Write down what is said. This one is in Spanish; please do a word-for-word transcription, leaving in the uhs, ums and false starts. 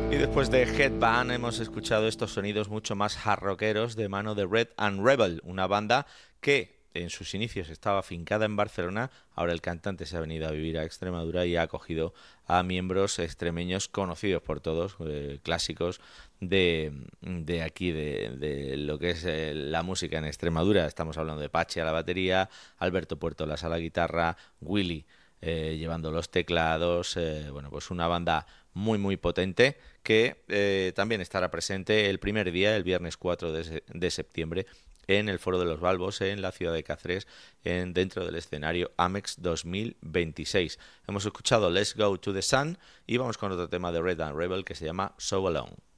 Y después de Headband hemos escuchado estos sonidos mucho más hard rockeros de mano de Red and Rebel, una banda que en sus inicios estaba afincada en Barcelona. Ahora el cantante se ha venido a vivir a Extremadura y ha acogido a miembros extremeños conocidos por todos, eh, clásicos de, de aquí, de, de lo que es eh, la música en Extremadura. Estamos hablando de Pache a la batería, Alberto Puertolas a la guitarra, Willy eh, llevando los teclados, eh, bueno, pues una banda muy muy potente que eh, también estará presente el primer día, el viernes cuatro de, se- de septiembre, en el Foro de los Balbos, en la ciudad de Cáceres, en, dentro del escenario Amex dos mil veintiséis. Hemos escuchado Let's Go to the Sun y vamos con otro tema de Red and Rebel que se llama So Alone.